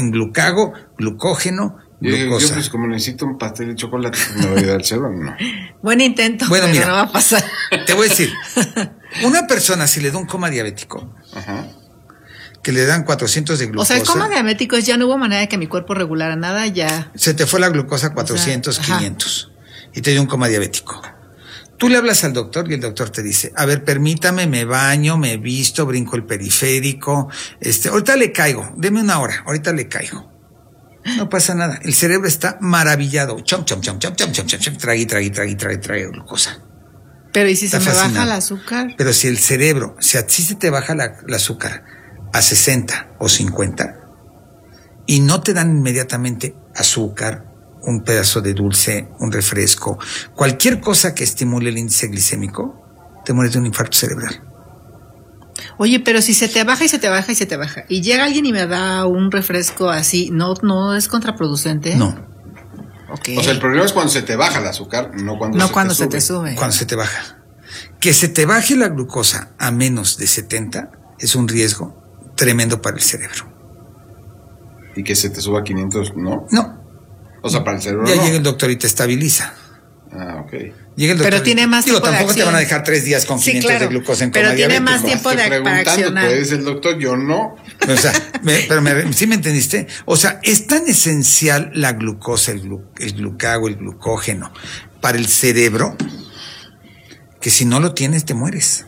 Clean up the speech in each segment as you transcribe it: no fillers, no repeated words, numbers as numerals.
en glucago, glucógeno, glucosa. Yo pues como necesito un pastel de chocolate, ¿me va a ayudar el cerebro? No. Buen intento, Bueno, pero mira, no va a pasar. Te voy a decir, una persona si le da un coma diabético, que le dan 400 de glucosa. O sea, el coma diabético es ya no hubo manera de que mi cuerpo regulara nada, ya. Se te fue la glucosa a 400, 500 y te dio un coma diabético. Tú le hablas al doctor y el doctor te dice, a ver, permítame, me baño, me visto, brinco el periférico, ahorita le caigo, deme una hora, ahorita le caigo. No pasa nada, el cerebro está maravillado, chom, trague glucosa. Pero ¿y si Está se me fascinado. baja el azúcar? Pero si el cerebro, si a ti se te baja el azúcar a 60 o 50 y no te dan inmediatamente azúcar, un pedazo de dulce, un refresco, cualquier cosa que estimule el índice glicémico, te mueres de un infarto cerebral. Oye, pero si se te baja y se te baja y se te baja, y llega alguien y me da un refresco así, ¿no es contraproducente? No. Okay. O sea, el problema es cuando se te baja el azúcar, no cuando se te sube. Cuando se te baja. Que se te baje la glucosa a menos de 70 es un riesgo tremendo para el cerebro. Y que se te suba a 500, ¿no? No. O sea, para el cerebro Ya no. llega el doctor y te estabiliza. Ah, ok. Llega el doctor. Pero tiene más tiempo de tampoco te acción. van a dejar 3 días con 500 claro, de glucosa en coma pero tiene diabético. más tiempo Estoy para preguntando, accionar. tú eres el doctor, yo no. O sea, ¿sí me entendiste? O sea, es tan esencial la glucosa, el glucago, el glucógeno para el cerebro que si no lo tienes te mueres.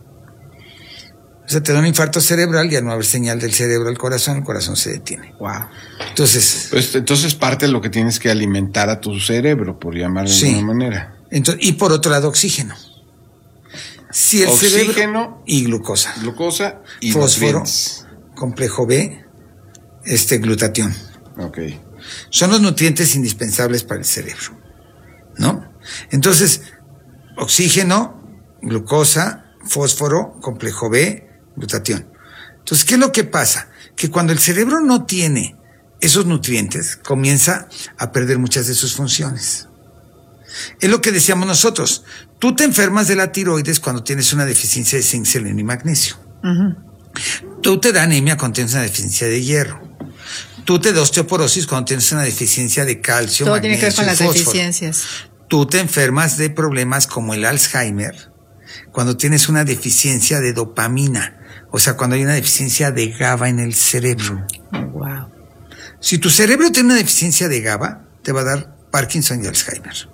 O sea, te da un infarto cerebral y al no haber señal del cerebro al corazón, el corazón se detiene. Wow. Entonces, parte de lo que tienes que alimentar a tu cerebro, por llamarlo de alguna manera. Y por otro lado, oxígeno. Si el Oxígeno cerebro y glucosa y fósforo, nutrientes. complejo B, glutatión. Ok. Son los nutrientes indispensables para el cerebro, ¿no? Entonces, oxígeno, glucosa, fósforo, complejo B, glutatión. Entonces, ¿qué es lo que pasa? Que cuando el cerebro no tiene esos nutrientes, comienza a perder muchas de sus funciones. Es lo que decíamos nosotros. Tú te enfermas de la tiroides cuando tienes una deficiencia de zinc, selenio y magnesio. Tú te da anemia cuando tienes una deficiencia de hierro. Tú te da osteoporosis cuando tienes una deficiencia de calcio, todo magnesio, tiene que ver con las fósforo. deficiencias. Tú te enfermas de problemas como el Alzheimer cuando tienes una deficiencia de dopamina, o sea, cuando hay una deficiencia de GABA en el cerebro. Wow. Si tu cerebro tiene una deficiencia de GABA, te va a dar Parkinson y Alzheimer.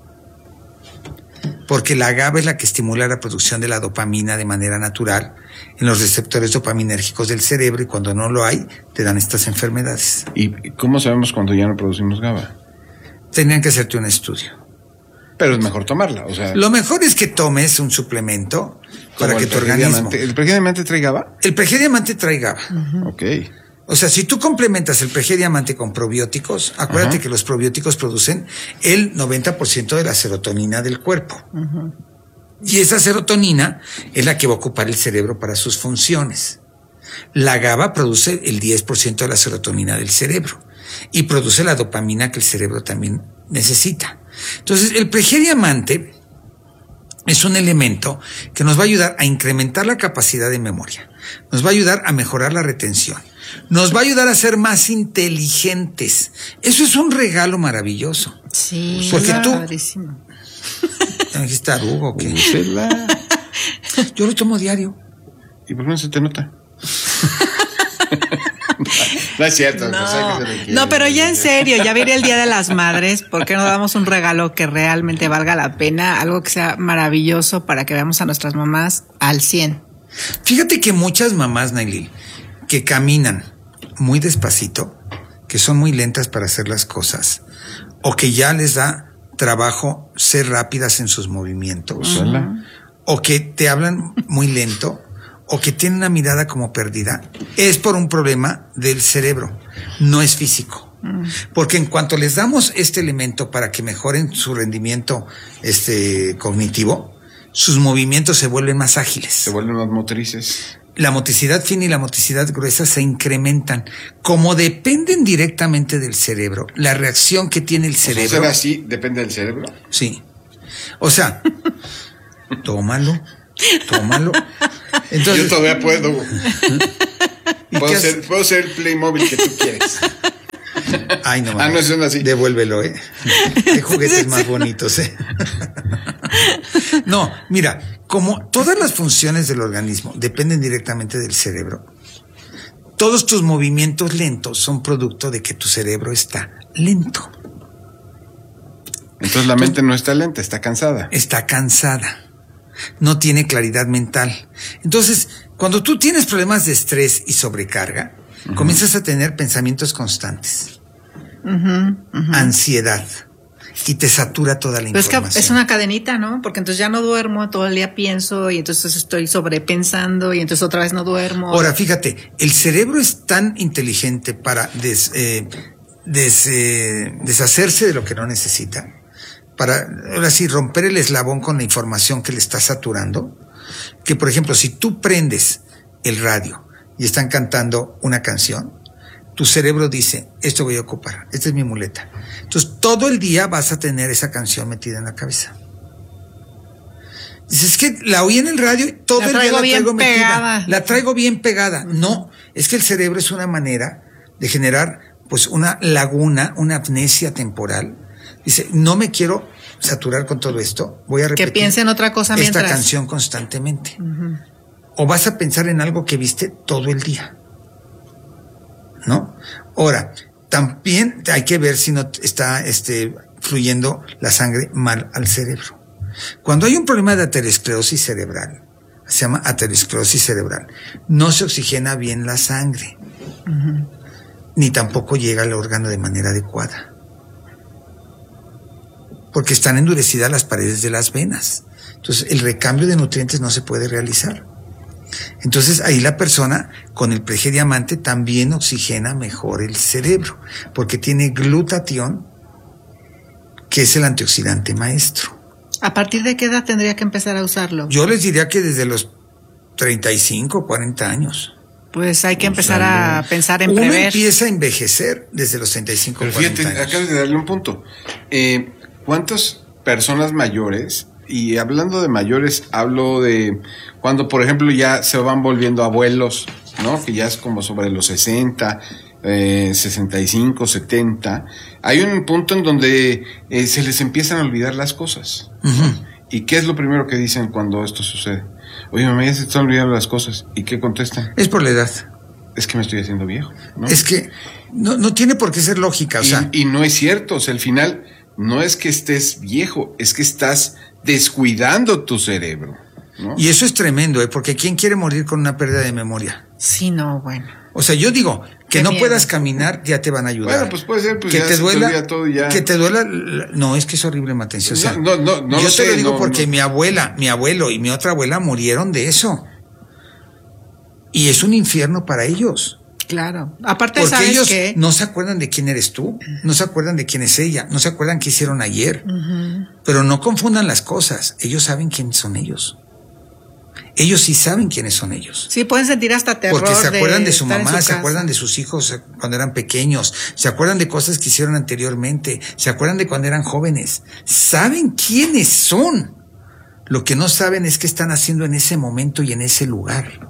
Porque la GABA es la que estimula la producción de la dopamina de manera natural en los receptores dopaminérgicos del cerebro y cuando no lo hay, te dan estas enfermedades. ¿Y cómo sabemos cuando ya no producimos GABA? Tendrían que hacerte un estudio. Pero es mejor tomarla, o sea... Lo mejor es que tomes un suplemento para que tu organismo... ¿El Pregidiamante trae GABA? El Pregidiamante trae GABA. Ok. O sea, si tú complementas el Pregidiamante con probióticos, acuérdate que los probióticos producen el 90% de la serotonina del cuerpo. Y esa serotonina es la que va a ocupar el cerebro para sus funciones. La GABA produce el 10% de la serotonina del cerebro y produce la dopamina que el cerebro también necesita. Entonces, el Pregidiamante es un elemento que nos va a ayudar a incrementar la capacidad de memoria, nos va a ayudar a mejorar la retención, nos va a ayudar a ser más inteligentes. Eso es un regalo maravilloso. Sí, porque tú... padrísimo. ¿Me dijiste arugo o qué? Úsela. Yo lo tomo diario. ¿Y por qué no se te nota? No es cierto. No, pero ya en serio, ya viene el Día de las Madres. ¿Por qué no damos un regalo que realmente valga la pena? Algo que sea maravilloso para que veamos a nuestras mamás al 100. Fíjate que muchas mamás, Nailil, que caminan muy despacito, que son muy lentas para hacer las cosas, o que ya les da trabajo ser rápidas en sus movimientos, o que te hablan muy lento, o que tienen una mirada como perdida, es por un problema del cerebro, no es físico. Porque en cuanto les damos este elemento para que mejoren su rendimiento cognitivo, sus movimientos se vuelven más ágiles. Se vuelven más motrices. La motricidad fina y la motricidad gruesa se incrementan. Como dependen directamente del cerebro, la reacción que tiene el cerebro... ¿Será así? ¿Depende del cerebro? Sí. O sea, tómalo. Entonces, yo todavía puedo. Puedo ser el Playmobil que tú quieres. Ay, no, no son así. Devuélvelo, Qué juguetes más bonitos, No, mira, como todas las funciones del organismo dependen directamente del cerebro, todos tus movimientos lentos son producto de que tu cerebro está lento. Entonces la mente no está lenta, está cansada. Está cansada. No tiene claridad mental. Entonces, cuando tú tienes problemas de estrés y sobrecarga, comienzas a tener pensamientos constantes, ansiedad, y te satura toda la información. Es que es una cadenita, ¿no? Porque entonces ya no duermo, todo el día pienso y entonces estoy sobrepensando y entonces otra vez no duermo. Ahora, fíjate, el cerebro es tan inteligente para deshacerse de lo que no necesita, para, ahora sí, romper el eslabón con la información que le está saturando, que por ejemplo, si tú prendes el radio y están cantando una canción, tu cerebro dice, esto voy a ocupar, esta es mi muleta. Entonces, todo el día vas a tener esa canción metida en la cabeza. Dices, es que la oí en el radio y todo el día la traigo metida. La traigo bien pegada. No, es que el cerebro es una manera de generar, pues, una laguna, una amnesia temporal. Dice, no me quiero saturar con todo esto, voy a repetir que piense en otra cosa esta canción constantemente. O vas a pensar en algo que viste todo el día, ¿no? Ahora, también hay que ver si no está fluyendo la sangre mal al cerebro. Cuando hay un problema de aterosclerosis cerebral, se llama aterosclerosis cerebral, no se oxigena bien la sangre, ni tampoco llega al órgano de manera adecuada, porque están endurecidas las paredes de las venas. Entonces, el recambio de nutrientes no se puede realizar. Entonces, ahí la persona con el PG Diamante también oxigena mejor el cerebro, porque tiene glutatión, que es el antioxidante maestro. ¿A partir de qué edad tendría que empezar a usarlo? Yo les diría que desde los 35, 40 años. Pues hay que empezar a pensar en Uno prever. empieza a envejecer desde los 35, pero 40 fíjate, años. acabas de darle un punto. ¿Cuántas personas mayores, y hablando de mayores, hablo de cuando, por ejemplo, ya se van volviendo abuelos, ¿no? Que ya es como sobre los 60, 65, 70. Hay un punto en donde se les empiezan a olvidar las cosas. ¿Y qué es lo primero que dicen cuando esto sucede? Oye, mamá, ya se están olvidando las cosas. ¿Y qué contestan? Es por la edad. Es que me estoy haciendo viejo, ¿no? Es que no tiene por qué ser lógica, o sea. Y no es cierto, o sea, al final no es que estés viejo, es que estás descuidando tu cerebro, ¿no? Y eso es tremendo, porque ¿quién quiere morir con una pérdida de memoria? Sí, no, bueno. O sea, yo digo, que Qué no miedo. puedas caminar, ya te van a ayudar. Bueno, pues puede ser, pues que ya te se duela, te olvida todo y ya. Que te duela, no, es que es horrible, Matencio. O sea, No yo lo te sé, lo digo no, porque no. mi abuela, mi abuelo y mi otra abuela murieron de eso. Y es un infierno para ellos. Claro. Aparte, Porque ¿sabes ellos qué? no se acuerdan de quién eres tú, no se acuerdan de quién es ella, no se acuerdan qué hicieron ayer. Pero no confundan las cosas, ellos saben quiénes son ellos. Ellos sí saben quiénes son ellos. Sí, pueden sentir hasta terror. Porque se acuerdan de su estar en mamá, se casa. acuerdan de sus hijos cuando eran pequeños, se acuerdan de cosas que hicieron anteriormente, se acuerdan de cuando eran jóvenes. Saben quiénes son. Lo que no saben es qué están haciendo en ese momento y en ese lugar.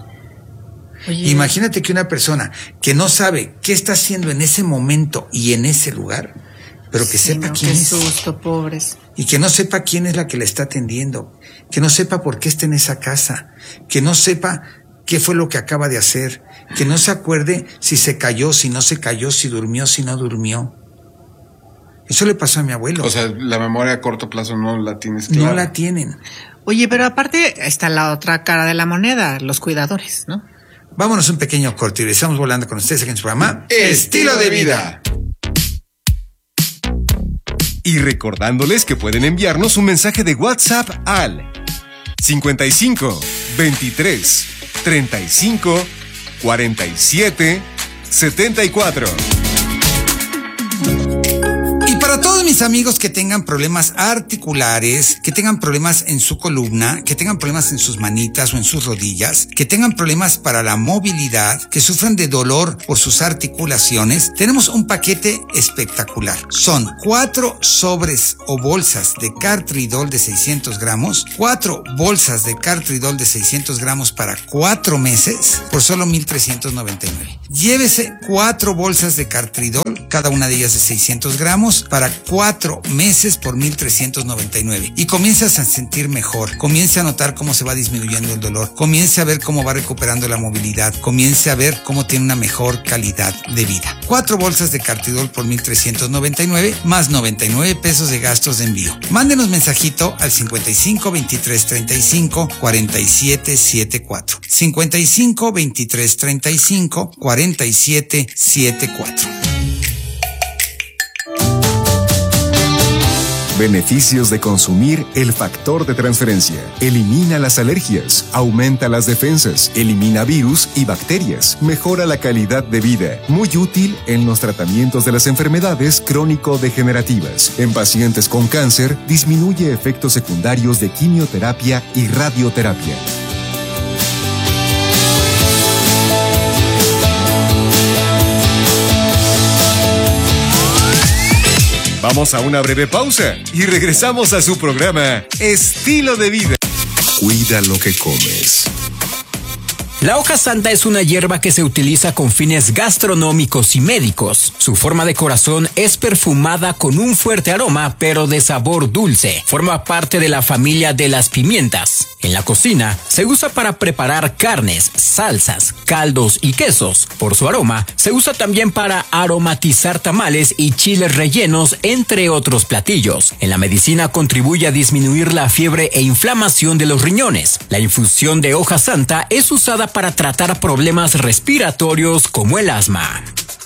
Oye, Imagínate que una persona que no sabe qué está haciendo en ese momento y en ese lugar, pero que sí, sepa no, quién qué es. susto, pobres. Y que no sepa quién es la que la está atendiendo, que no sepa por qué está en esa casa, que no sepa qué fue lo que acaba de hacer, que no se acuerde si se cayó, si no se cayó, si durmió, si no durmió. Eso le pasó a mi abuelo. O sea, la memoria a corto plazo no la tienes clara. No la tienen. Oye, pero aparte está la otra cara de la moneda, los cuidadores, ¿no? Vámonos un pequeño corte y regresamos volando con ustedes aquí en su programa Estilo de vida. Y recordándoles que pueden enviarnos un mensaje de WhatsApp al 55 23 35 47 74. Y para Para todos mis amigos que tengan problemas articulares, que tengan problemas en su columna, que tengan problemas en sus manitas o en sus rodillas, que tengan problemas para la movilidad, que sufran de dolor por sus articulaciones, tenemos un paquete espectacular. Son 4 sobres o bolsas de Cartridol de 600 gramos, 4 bolsas de Cartridol de 600 gramos para 4 meses por solo $1,399. Llévese 4 bolsas de Cartridol, cada una de ellas de 600 gramos, para 4 meses por $1,399. Y comienzas a sentir mejor, comience a notar cómo se va disminuyendo el dolor, comience a ver cómo va recuperando la movilidad, comience a ver cómo tiene una mejor calidad de vida. 4 bolsas de Cartridol por $1,399 más 99 pesos de gastos de envío. Mándenos mensajito al 55 23 35 47 74. 55 23 35 47 74. Beneficios de consumir el factor de transferencia. Elimina las alergias, aumenta las defensas, elimina virus y bacterias, mejora la calidad de vida. Muy útil en los tratamientos de las enfermedades crónico-degenerativas. En pacientes con cáncer, disminuye efectos secundarios de quimioterapia y radioterapia. Vamos a una breve pausa y regresamos a su programa Estilo de Vida. Cuida lo que comes. La hoja santa es una hierba que se utiliza con fines gastronómicos y médicos. Su forma de corazón es perfumada con un fuerte aroma, pero de sabor dulce. Forma parte de la familia de las pimientas. En la cocina se usa para preparar carnes, salsas, caldos y quesos. Por su aroma, se usa también para aromatizar tamales y chiles rellenos, entre otros platillos. En la medicina contribuye a disminuir la fiebre e inflamación de los riñones. La infusión de hoja santa es usada para tratar problemas respiratorios como el asma.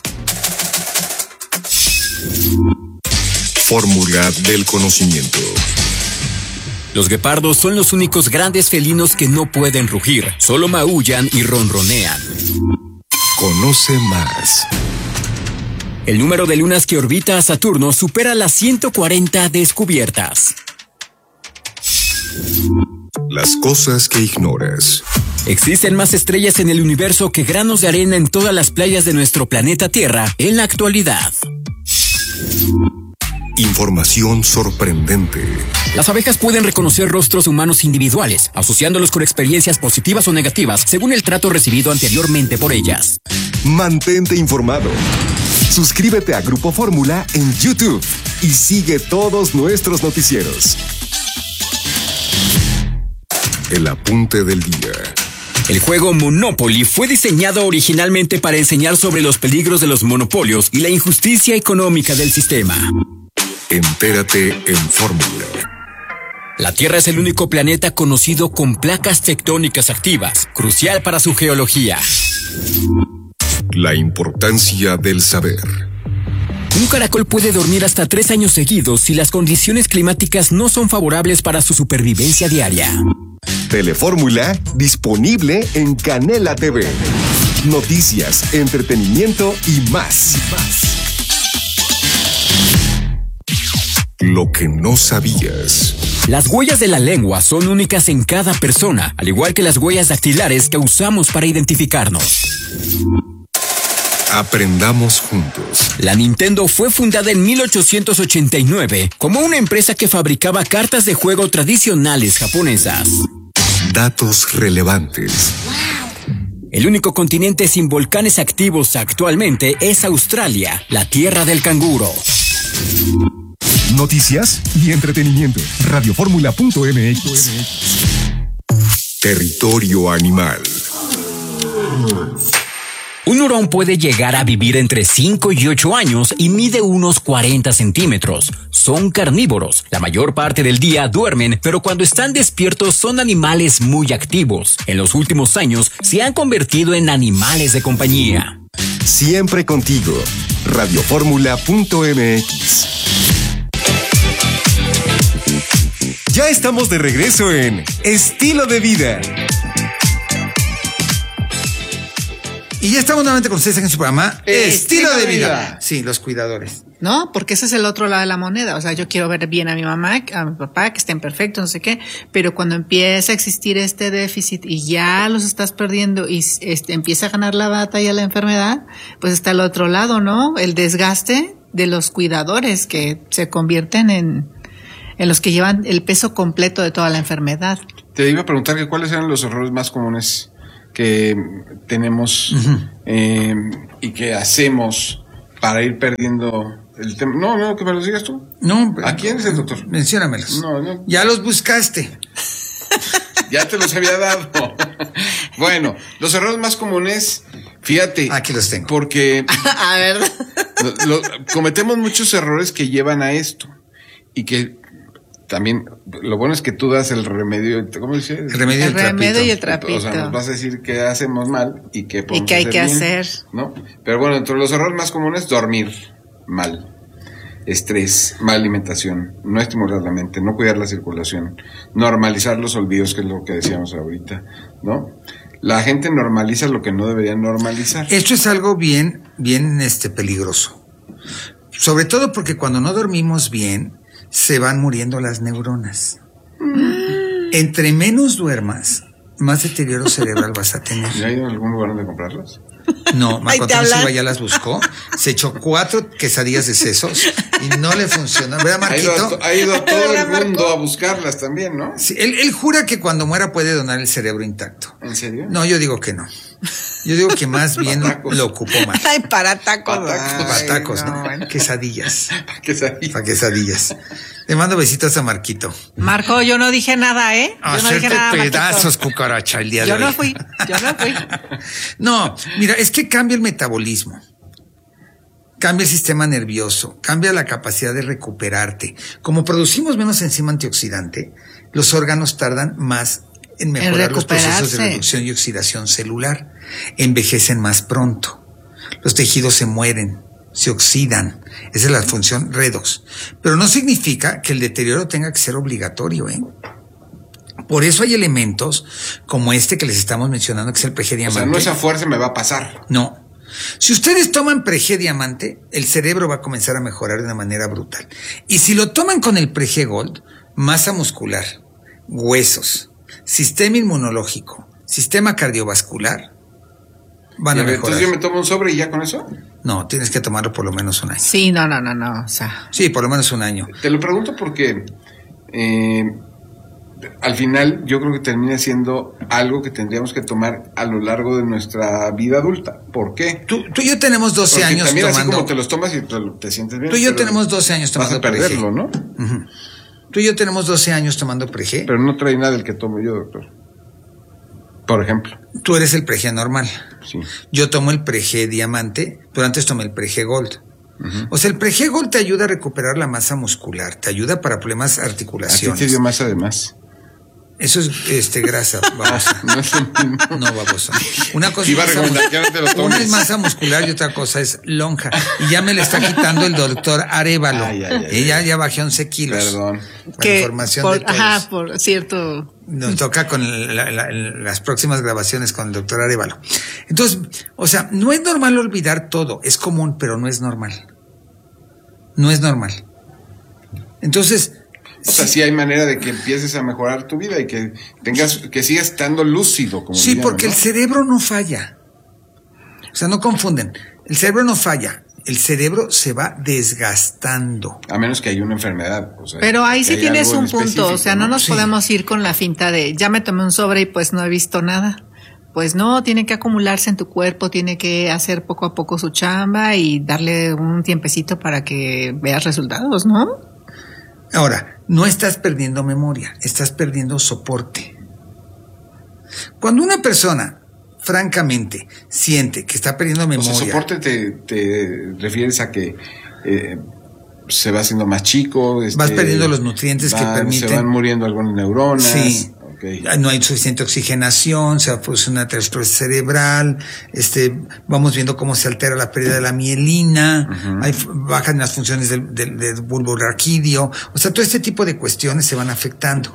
Fórmula del conocimiento. Los guepardos son los únicos grandes felinos que no pueden rugir, solo maullan y ronronean. Conoce más. El número de lunas que orbita a Saturno supera las 140 descubiertas. Las cosas que ignoras. Existen más estrellas en el universo que granos de arena en todas las playas de nuestro planeta Tierra en la actualidad. Información sorprendente. Las abejas pueden reconocer rostros humanos individuales, asociándolos con experiencias positivas o negativas según el trato recibido anteriormente por ellas. Mantente informado. Suscríbete a Grupo Fórmula en YouTube y sigue todos nuestros noticieros. El apunte del día. El juego Monopoly fue diseñado originalmente para enseñar sobre los peligros de los monopolios y la injusticia económica del sistema. Entérate en Fórmula. La Tierra es el único planeta conocido con placas tectónicas activas, crucial para su geología. La importancia del saber. Un caracol puede dormir hasta 3 años seguidos si las condiciones climáticas no son favorables para su supervivencia diaria. Telefórmula, disponible en Canela TV. Noticias, entretenimiento y más. Lo que no sabías. Las huellas de la lengua son únicas en cada persona, al igual que las huellas dactilares que usamos para identificarnos. Aprendamos juntos. La Nintendo fue fundada en 1889 como una empresa que fabricaba cartas de juego tradicionales japonesas. Datos relevantes. El único continente sin volcanes activos actualmente es Australia, la tierra del canguro. Noticias y entretenimiento. Radioformula.mx. Territorio animal. Un hurón puede llegar a vivir entre 5 y 8 años y mide unos 40 centímetros. Son carnívoros. La mayor parte del día duermen, pero cuando están despiertos son animales muy activos. En los últimos años se han convertido en animales de compañía. Siempre contigo. Radioformula.mx. Ya estamos de regreso en Estilo de Vida. Y ya estamos nuevamente con ustedes en su programa Estilo de Vida. Sí, los cuidadores. ¿No? Porque ese es el otro lado de la moneda. O sea, yo quiero ver bien a mi mamá, a mi papá, que estén perfectos, no sé qué. Pero cuando empieza a existir este déficit y ya los estás perdiendo y empieza a ganar la batalla la enfermedad, pues está el otro lado, ¿no? El desgaste de los cuidadores que se convierten en los que llevan el peso completo de toda la enfermedad. Te iba a preguntar que cuáles eran los errores más comunes que tenemos y que hacemos para ir perdiendo el tema. No, que me los digas tú. No. ¿A quién es el doctor? Menciónamelos. No. Ya los buscaste. Ya te los había dado. Bueno, los errores más comunes, fíjate. Aquí los tengo. Porque A ver. cometemos muchos errores que llevan a esto. Y que también, lo bueno es que tú das el remedio, ¿cómo dice? El remedio y el trapito. O sea, nos vas a decir qué hacemos mal y qué podemos hay que bien, hacer. ¿no? Pero bueno, entre los errores más comunes, dormir mal, estrés, mala alimentación, no estimular la mente, no cuidar la circulación, normalizar los olvidos, que es lo que decíamos ahorita, ¿no? La gente normaliza lo que no debería normalizar. Esto es algo bien peligroso. Sobre todo porque cuando no dormimos bien, se van muriendo las neuronas. Entre menos duermas, más deterioro cerebral vas a tener. ¿Ya hay algún lugar donde comprarlas? No, Marco Antonio Silva ya las buscó. Se echó 4 quesadillas de sesos y no le funcionó. ¿Verdad, Marquito? Ha ido a todo el mundo a buscarlas también, ¿no? Sí, él jura que cuando muera puede donar el cerebro intacto. ¿En serio? No, yo digo que no. Yo digo que más bien lo ocupó mal. Ay, para tacos. Para tacos, ¿no? Bueno. Quesadillas. Quesadillas. Para quesadillas. Le mando besitos a Marquito. Marco, yo no dije nada, ¿eh? Yo no dije Hacerte nada, pedazos, Marquito. cucaracha, el día de Yo hoy. no fui. No, mira, es que cambia el metabolismo. Cambia el sistema nervioso, cambia la capacidad de recuperarte. Como producimos menos enzima antioxidante, los órganos tardan más en mejorar los procesos de reducción y oxidación celular. Envejecen más pronto. Los tejidos se mueren, se oxidan. Esa es la función redox. Pero no significa que el deterioro tenga que ser obligatorio, ¿eh? Por eso hay elementos como este que les estamos mencionando, que es el PG Diamante. O sea, no esa fuerza me va a pasar. No. Si ustedes toman PG Diamante, el cerebro va a comenzar a mejorar de una manera brutal. Y si lo toman con el PG Gold, masa muscular, huesos, sistema inmunológico, sistema cardiovascular, van a mejorar. Entonces yo me tomo un sobre y ya con eso. No, tienes que tomarlo por lo menos un año. Sí, no. O sea. Sí, por lo menos un año. Te lo pregunto porque al final yo creo que termina siendo algo que tendríamos que tomar a lo largo de nuestra vida adulta. ¿Por qué? Tú y yo tenemos 12 Porque años también tomando. así como te los tomas y te sientes bien. Tú y yo tenemos 12 años tomando vas a perderlo, PG. ¿no? Uh-huh. Tú y yo tenemos 12 años tomando PG. Pero no trae nada el que tomo yo, doctor. Por ejemplo. Tú eres el PG normal. Sí. Yo tomo el PG Diamante, pero antes tomé el PG Gold. Uh-huh. O sea, el PG Gold te ayuda a recuperar la masa muscular, te ayuda para problemas de articulaciones. ¿A ti te dio más además? Eso es grasa, babosa. No es el mismo. No, babosa. Una cosa Iba a recomendar que no te lo tomes. Una es masa muscular y otra cosa es lonja. Y ya me le está quitando el doctor Arévalo. Ya bajé 11 kilos. Perdón. La información de todos. Ajá, por cierto. Nos toca con las próximas grabaciones con el doctor Arévalo. Entonces, o sea, no es normal olvidar todo. Es común, pero no es normal. No es normal. Entonces, o sea, sí hay manera de que empieces a mejorar tu vida y que sigas estando lúcido. Como sí, llaman, porque ¿no? el cerebro no falla. O sea, no confunden. El cerebro no falla. El cerebro se va desgastando. A menos que haya una enfermedad. O sea, pero ahí sí tienes un punto. específico, O sea, no nos sí. podemos ir con la finta de ya me tomé un sobre y pues no he visto nada. Pues no, tiene que acumularse en tu cuerpo, tiene que hacer poco a poco su chamba y darle un tiempecito para que veas resultados, ¿no? Ahora, no estás perdiendo memoria, estás perdiendo soporte. Cuando una persona, francamente, siente que está perdiendo memoria... O sea, soporte te refieres a que se va haciendo más chico... vas perdiendo los nutrientes que permiten... Se van muriendo algunas neuronas... Sí. Okay. No hay suficiente oxigenación, se produce una aterosclerosis cerebral, vamos viendo cómo se altera la pérdida de la mielina, bajan las funciones del bulbo raquídeo, o sea, todo este tipo de cuestiones se van afectando.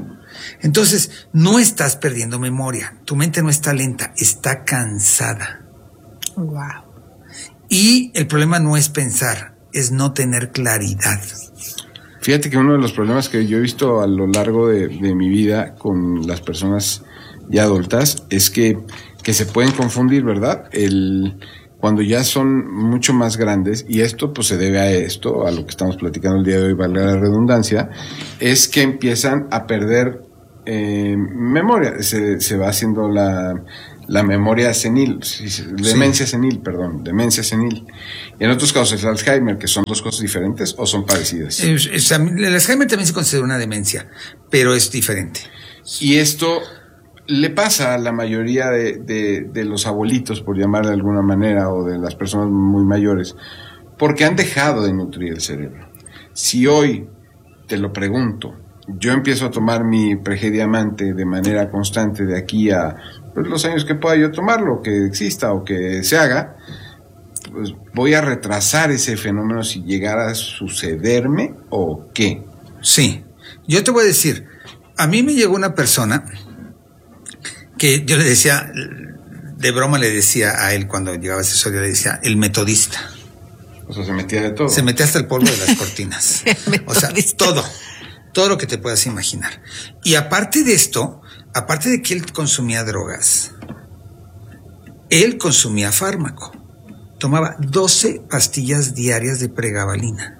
Entonces, no estás perdiendo memoria, tu mente no está lenta, está cansada. Wow. Y el problema no es pensar, es no tener claridad. Fíjate que uno de los problemas que yo he visto a lo largo de mi vida con las personas ya adultas es que se pueden confundir, ¿verdad? Cuando ya son mucho más grandes, y esto pues se debe a lo que estamos platicando el día de hoy, valga la redundancia, es que empiezan a perder memoria, se va haciendo la memoria senil, demencia senil. Y en otros casos el Alzheimer, que son dos cosas diferentes o son parecidas. El Alzheimer también se considera una demencia, pero es diferente. Y esto le pasa a la mayoría de los abuelitos, por llamarle de alguna manera, o de las personas muy mayores, porque han dejado de nutrir el cerebro. Si hoy, te lo pregunto, yo empiezo a tomar mi Pregediamante de manera constante de aquí a pues, los años que pueda yo tomarlo, que exista o que se haga, pues voy a retrasar ese fenómeno si llegara a sucederme o qué. Sí, yo te voy a decir, a mí me llegó una persona que yo le decía, de broma le decía a él cuando llegaba a asesoría, le decía, el metodista. O sea, se metía de todo. Se metía hasta el polvo de las cortinas. O sea, todo lo que te puedas imaginar. Y aparte de esto, aparte de que él consumía drogas, él consumía fármaco. Tomaba 12 pastillas diarias de pregabalina.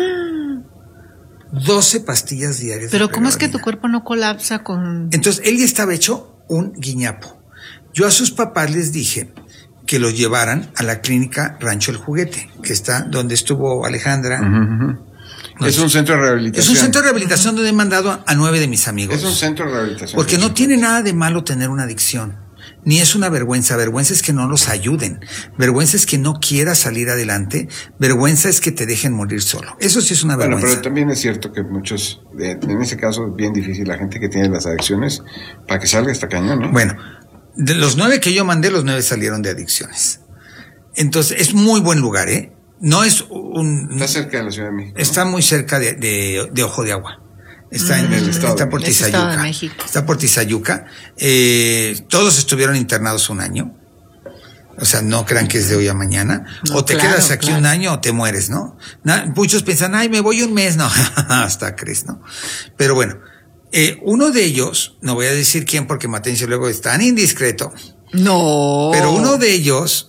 12 pastillas diarias. Pero de ¿cómo es que tu pregabalina. cuerpo no colapsa con...? Entonces, él ya estaba hecho un guiñapo. Yo a sus papás les dije que lo llevaran a la clínica Rancho El Juguete, que está donde estuvo Alejandra. Es un centro de rehabilitación. Es un centro de rehabilitación donde he mandado a 9 de mis amigos. Es un centro de rehabilitación. Porque no tiene nada de malo tener una adicción. Ni es una vergüenza. Vergüenza es que no los ayuden. Vergüenza es que no quieras salir adelante. Vergüenza es que te dejen morir solo. Eso sí es una vergüenza. Bueno, pero también es cierto que muchos, en ese caso es bien difícil, la gente que tiene las adicciones, para que salga está cañón, ¿no? Bueno, de los 9 que yo mandé, los 9 salieron de adicciones. Entonces, es muy buen lugar, ¿eh? No es un... Está cerca de la Ciudad de México, ¿no? Está muy cerca de Ojo de Agua. Está en el estado. Está por El Estado de Tizayuca. México. Está por Tizayuca. Todos estuvieron internados un año. O sea, no crean que es de hoy a mañana. No, o te claro, quedas aquí claro. un año o te mueres, ¿no? Muchos piensan, ay, me voy un mes. No, hasta crees, ¿no? Pero bueno, uno de ellos, no voy a decir quién porque Matencio luego es tan indiscreto, No. pero uno de ellos,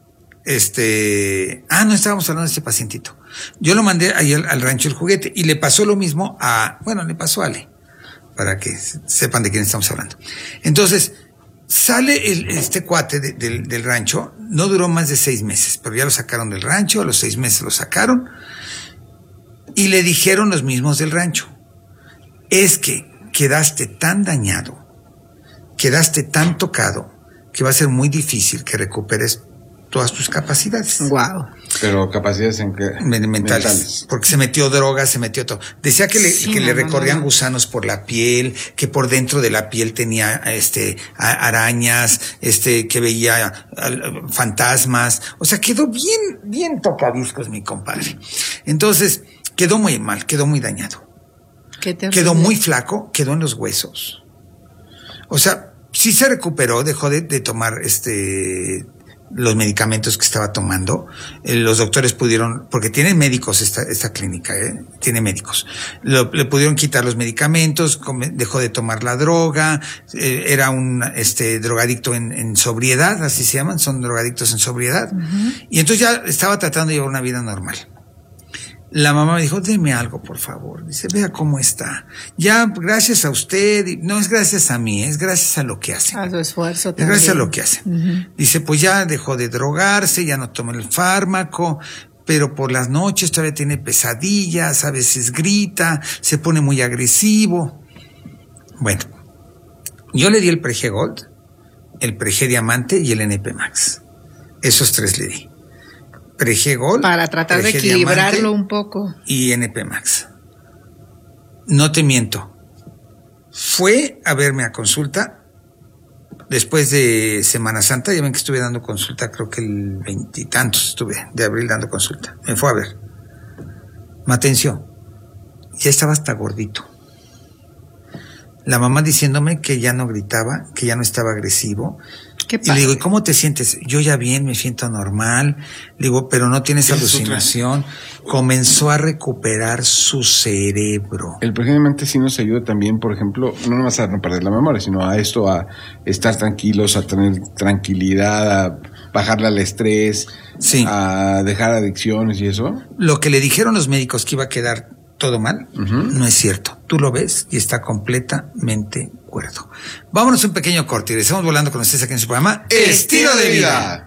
no estábamos hablando de ese pacientito. Yo lo mandé ahí al Rancho El Juguete y le pasó lo mismo le pasó a Ale, para que sepan de quién estamos hablando. Entonces, sale este cuate del rancho, no duró más de 6 meses, pero ya lo sacaron del rancho, a los 6 meses lo sacaron, y le dijeron los mismos del rancho, es que quedaste tan dañado, quedaste tan tocado, que va a ser muy difícil que recuperes todas tus capacidades. Wow. Pero capacidades en que Mentales. Porque se metió droga, se metió todo. Decía que le recorrían no. gusanos por la piel, que por dentro de la piel tenía arañas, que veía fantasmas. O sea, quedó bien tocadiscos mi compadre. Entonces, quedó muy mal, quedó muy dañado. Qué terrible. Quedó muy flaco, quedó en los huesos. O sea, sí se recuperó, dejó de tomar los medicamentos que estaba tomando. Los doctores pudieron, porque tienen médicos esta clínica, tiene médicos, le pudieron quitar los medicamentos, dejó de tomar la droga, era un drogadicto en sobriedad, así se llaman, son drogadictos en sobriedad. Y entonces ya estaba tratando de llevar una vida normal. La mamá me dijo, deme algo, por favor. Dice, vea cómo está. Ya, gracias a usted, no es gracias a mí, es gracias a lo que hace. A su esfuerzo Es también. gracias a lo que hace. Dice, pues ya dejó de drogarse, ya no toma el fármaco, pero por las noches todavía tiene pesadillas, a veces grita, se pone muy agresivo. Bueno, yo le di el Pregegold, el Pregediamante y el NP Max. Esos 3 le di. Pregegold, Para tratar de equilibrarlo un poco. Y NP Max. No te miento. Fue a verme a consulta después de Semana Santa. Ya ven que estuve dando consulta, creo que el 20 y tantos estuve de abril dando consulta. Me fue a ver. Matencio, ya estaba hasta gordito. La mamá diciéndome que ya no gritaba, que ya no estaba agresivo. Qué Y padre. le digo, ¿y cómo te sientes? Yo ya bien, me siento normal. Le digo, pero no tienes alucinación. Comenzó a recuperar su cerebro. El pergeño de mente sí nos ayuda también, por ejemplo, no nomás a no perder la memoria, sino a esto, a estar tranquilos, a tener tranquilidad, a bajarle al estrés, Sí. a dejar adicciones y eso. Lo que le dijeron los médicos que iba a quedar todo mal, no es cierto. Tú lo ves y está completamente cuerdo. Vámonos a un pequeño corte y regresamos volando con ustedes aquí en su programa Estilo de Vida.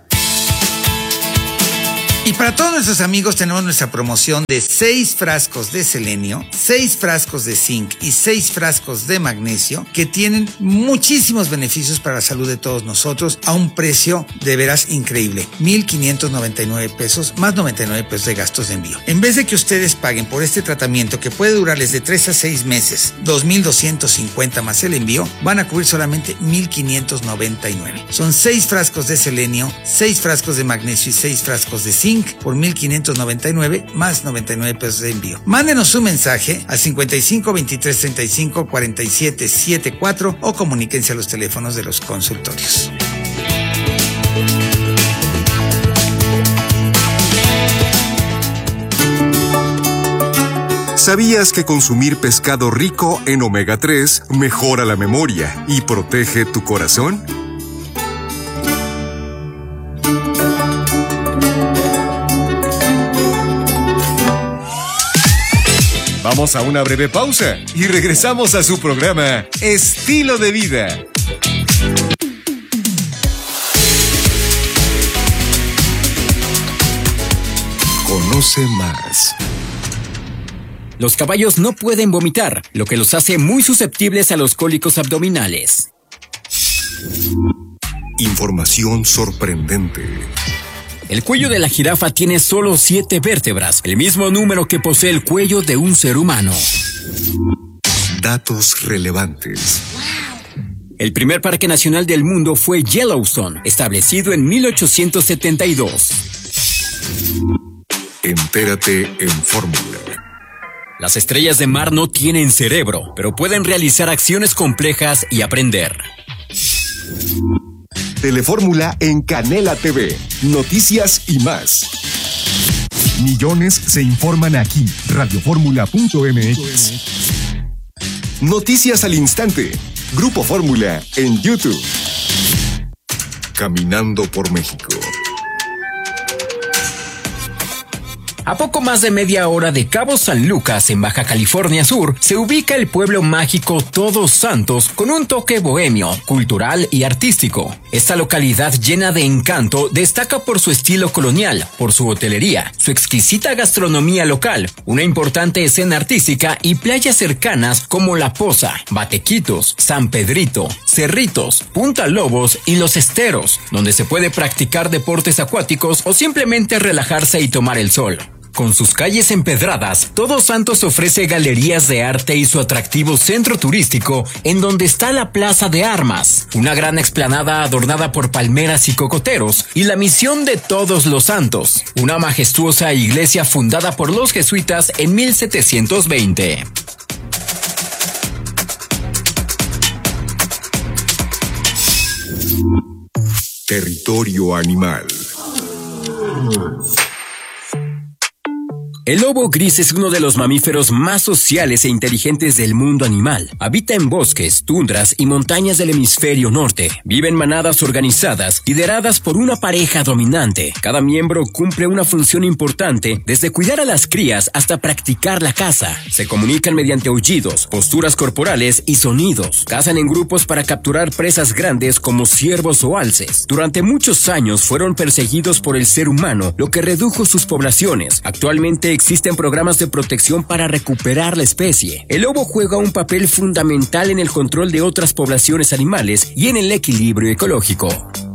Y para todos nuestros amigos tenemos nuestra promoción de 6 frascos de selenio, 6 frascos de zinc y 6 frascos de magnesio que tienen muchísimos beneficios para la salud de todos nosotros a un precio de veras increíble. 1,599 pesos más 99 pesos de gastos de envío. En vez de que ustedes paguen por este tratamiento que puede durarles de 3 a 6 meses, 2,250 más el envío, van a cubrir solamente 1,599. Son 6 frascos de selenio, 6 frascos de magnesio y 6 frascos de zinc por 1,599 más 99 pesos de envío. Mándenos un mensaje al 55 23 35 47 74 o comuníquense a los teléfonos de los consultorios. ¿Sabías que consumir pescado rico en omega 3 mejora la memoria y protege tu corazón? Vamos a una breve pausa y regresamos a su programa Estilo de Vida. Conoce más. Los caballos no pueden vomitar, lo que los hace muy susceptibles a los cólicos abdominales. Información sorprendente. El cuello de la jirafa tiene solo 7 vértebras, el mismo número que posee el cuello de un ser humano. Datos relevantes. El primer parque nacional del mundo fue Yellowstone, establecido en 1872. Entérate en Fórmula. Las estrellas de mar no tienen cerebro, pero pueden realizar acciones complejas y aprender. Telefórmula en Canela TV. Noticias y más. Millones se informan aquí. Radioformula.mx. Noticias al instante. Grupo Fórmula en YouTube. Caminando por México. A poco más de media hora de Cabo San Lucas, en Baja California Sur, se ubica el pueblo mágico Todos Santos con un toque bohemio, cultural y artístico. Esta localidad llena de encanto destaca por su estilo colonial, por su hotelería, su exquisita gastronomía local, una importante escena artística y playas cercanas como La Poza, Batequitos, San Pedrito, Cerritos, Punta Lobos y Los Esteros, donde se puede practicar deportes acuáticos o simplemente relajarse y tomar el sol. Con sus calles empedradas, Todos Santos ofrece galerías de arte y su atractivo centro turístico, en donde está la Plaza de Armas, una gran explanada adornada por palmeras y cocoteros, y la Misión de Todos los Santos, una majestuosa iglesia fundada por los jesuitas en 1720. Territorio animal. El lobo gris es uno de los mamíferos más sociales e inteligentes del mundo animal. Habita en bosques, tundras y montañas del hemisferio norte. Vive en manadas organizadas, lideradas por una pareja dominante. Cada miembro cumple una función importante, desde cuidar a las crías hasta practicar la caza. Se comunican mediante aullidos, posturas corporales y sonidos. Cazan en grupos para capturar presas grandes como ciervos o alces. Durante muchos años fueron perseguidos por el ser humano, lo que redujo sus poblaciones. Actualmente existen programas de protección para recuperar la especie. El lobo juega un papel fundamental en el control de otras poblaciones animales y en el equilibrio ecológico.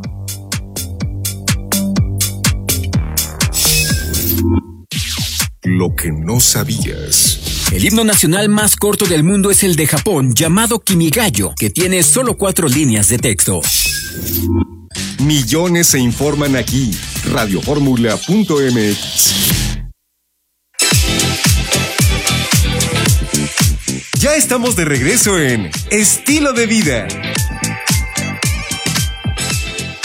Lo que no sabías. El himno nacional más corto del mundo es el de Japón, llamado Kimigayo, que tiene solo 4 líneas de texto. Millones se informan aquí. Radioformula.mx. Ya estamos de regreso en Estilo de Vida.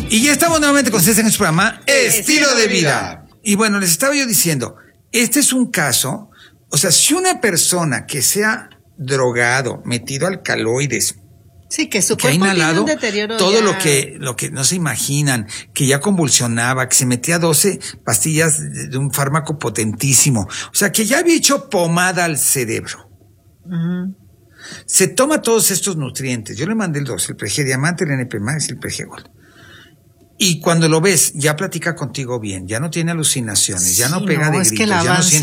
Y ya estamos nuevamente con ustedes en su programa Estilo de Vida. Y bueno, les estaba yo diciendo, este es un caso, o sea, si una persona que sea drogado, metido alcaloides, sí, que su que ha cuerpo inhalado tiene un deterioro todo ya... lo que no se imaginan, que ya convulsionaba, que se metía 12 pastillas de un fármaco potentísimo, o sea, que ya había hecho pomada al cerebro. Se toma todos estos nutrientes. Yo le mandé el 2, el PG Diamante, el NP Max y el PG Gold. Y cuando lo ves, ya platica contigo bien, ya no tiene alucinaciones, ya no pega de gritos, ya no siente